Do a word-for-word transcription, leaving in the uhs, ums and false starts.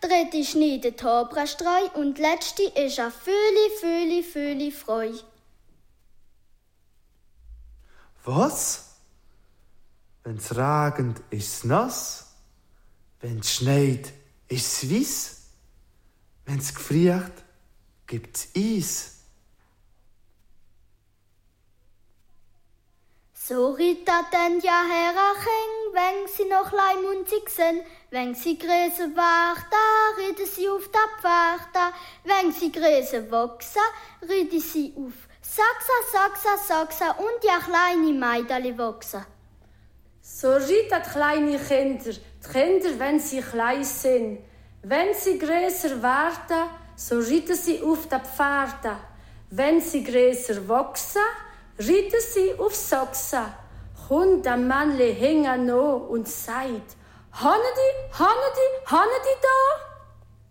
dritte schneidet Haberstreu und die letzte ist a Fühle, Fühle, Fühle Freu. Was? Wenn's regnet, ist's nass. Wenn's schneit, ist's weiss. Wenn's gefriert, gibt's Eis. So ritta denn ja Herraching, wenn sie noch leimunzig sind. Wenn sie Gräser warten, ritten sie auf der Pferde. Wenn sie Gräser wachsen, ritten sie auf Sachsa, Sachsa, Sachsa und ja kleine Meidali wachsen. So ritten kleine Kinder, die Kinder, wenn sie klein sind. Wenn sie Gräser warten, so ritten sie auf den Pferden. Wenn sie Gräser wachsen, ritten sie auf Sachsen. Kommt der Männle hängen noch und sagt: Hanne die, Hanne die, Hanne die da?